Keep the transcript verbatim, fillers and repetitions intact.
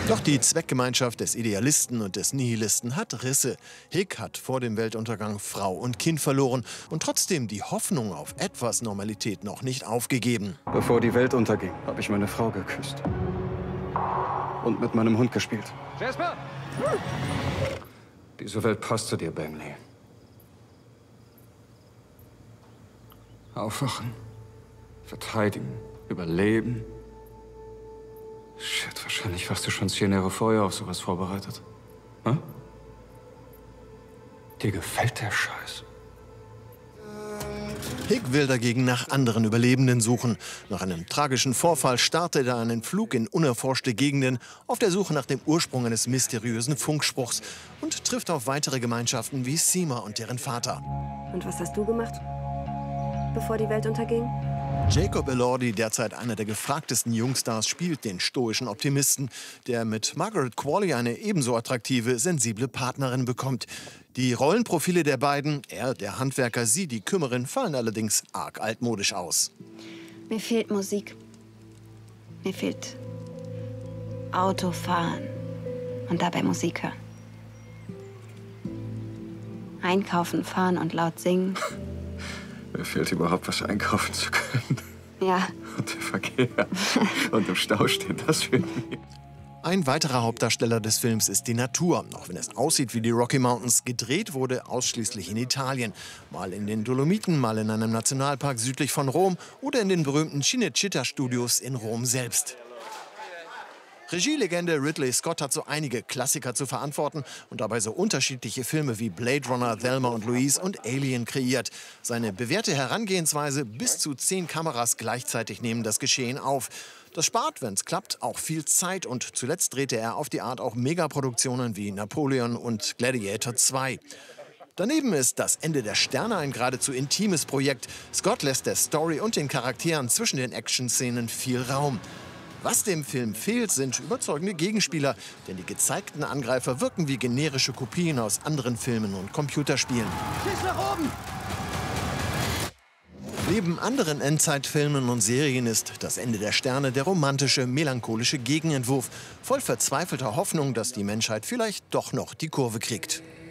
Doch die Zweckgemeinschaft des Idealisten und des Nihilisten hat Risse. Hick hat vor dem Weltuntergang Frau und Kind verloren und trotzdem die Hoffnung auf etwas Normalität noch nicht aufgegeben. Bevor die Welt unterging, habe ich meine Frau geküsst. Und mit meinem Hund gespielt. Jasper! Diese Welt passt zu dir, Bentley. Aufwachen, verteidigen, überleben. Shit, wahrscheinlich warst du schon zehn Jahre vorher auf sowas vorbereitet. Hm? Dir gefällt der Scheiß. Hick will dagegen nach anderen Überlebenden suchen. Nach einem tragischen Vorfall startet er einen Flug in unerforschte Gegenden auf der Suche nach dem Ursprung eines mysteriösen Funkspruchs und trifft auf weitere Gemeinschaften wie Seema und deren Vater. Und was hast du gemacht, bevor die Welt unterging? Jacob Elordi, derzeit einer der gefragtesten Jungstars, spielt den stoischen Optimisten, der mit Margaret Qualley eine ebenso attraktive, sensible Partnerin bekommt. Die Rollenprofile der beiden, er der Handwerker, sie die Kümmerin, fallen allerdings arg altmodisch aus. Mir fehlt Musik. Mir fehlt Autofahren und dabei Musik hören. Einkaufen, fahren und laut singen. Mir fehlt überhaupt was einkaufen zu können. Ja. Und der Verkehr. Und im Stau stehen, das fehlt mir. Ein weiterer Hauptdarsteller des Films ist die Natur. Auch wenn es aussieht wie die Rocky Mountains, gedreht wurde ausschließlich in Italien. Mal in den Dolomiten, mal in einem Nationalpark südlich von Rom oder in den berühmten Cinecittà-Studios in Rom selbst. Regielegende Ridley Scott hat so einige Klassiker zu verantworten und dabei so unterschiedliche Filme wie Blade Runner, Thelma und Louise und Alien kreiert. Seine bewährte Herangehensweise, bis zu zehn Kameras gleichzeitig nehmen das Geschehen auf. Das spart, wenn es klappt, auch viel Zeit und zuletzt drehte er auf die Art auch Megaproduktionen wie Napoleon und Gladiator zwei. Daneben ist Das Ende der Sterne ein geradezu intimes Projekt. Scott lässt der Story und den Charakteren zwischen den Action-Szenen viel Raum. Was dem Film fehlt, sind überzeugende Gegenspieler, denn die gezeigten Angreifer wirken wie generische Kopien aus anderen Filmen und Computerspielen. Schieß nach oben! Neben anderen Endzeitfilmen und Serien ist Das Ende der Sterne der romantische, melancholische Gegenentwurf, voll verzweifelter Hoffnung, dass die Menschheit vielleicht doch noch die Kurve kriegt.